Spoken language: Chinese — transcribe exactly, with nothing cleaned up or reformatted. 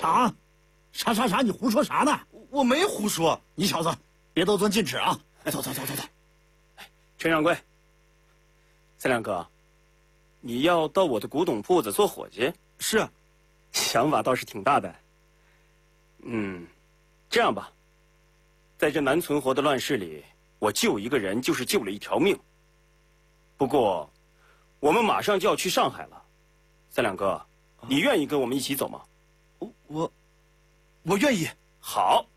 抢？啥啥啥？你胡说啥呢？ 我没胡说。 你小子别得寸进尺啊！走走走走走。 陈掌柜，三两哥，你要到我的古董铺子做伙计？ 是， 想法倒是挺大的。嗯，这样吧，在这难存活的乱世里，我救一个人就是救了一条命。不过，我们马上就要去上海了，三两哥，你愿意跟我们一起走吗？ 我我我愿意。 好，